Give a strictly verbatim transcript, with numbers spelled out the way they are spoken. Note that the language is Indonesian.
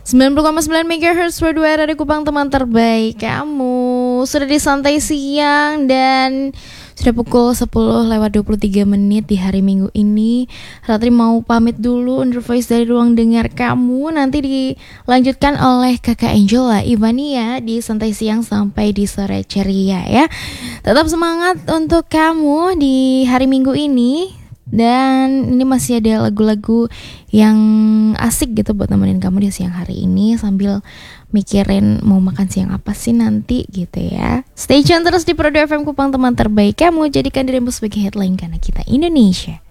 sembilan puluh koma sembilan megahertz Worldwide Radio Kupang, teman terbaik kamu. Sudah di santai siang dan sudah pukul sepuluh lewat dua puluh tiga menit di hari Minggu ini. Ratri mau pamit dulu under voice dari ruang dengar kamu. Nanti dilanjutkan oleh Kakak Angela Ivania di santai siang sampai di sore ceria ya. Tetap semangat untuk kamu di hari Minggu ini. Dan ini masih ada lagu-lagu yang asik gitu buat nemenin kamu di siang hari ini sambil mikirin mau makan siang apa sih nanti gitu ya. Stay tune terus di Prodo F M Kupang, teman terbaik kamu. Jadikan dirimu sebagai headline karena kita Indonesia.